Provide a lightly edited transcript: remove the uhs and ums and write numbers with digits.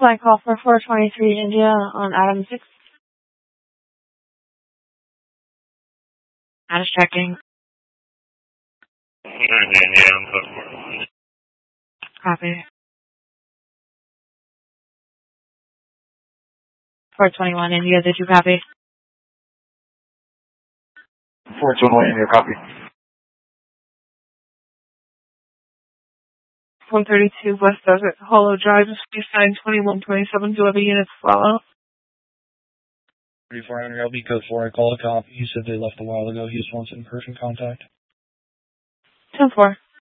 Flight call for 423 India on Adam 6. Adam checking. Copy. 421 India, did you copy? 421 India, copy. 132 West Desert Hollow Drive, speed sign 2127. Do you have a unit to follow? 3400 LB code 4, I called a cop. He said they left a while ago. He just wants in-person contact. 10-4.